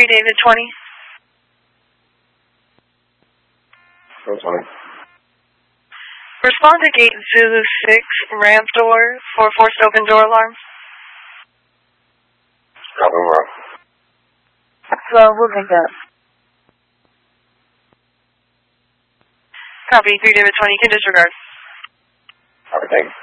3 David 20. Go 20. Respond to gate Zulu 6, ramp door for forced open door alarm. Copy, Rob. Slow, we'll pick up. Copy, 3 David 20, can disregard. Copy, thanks.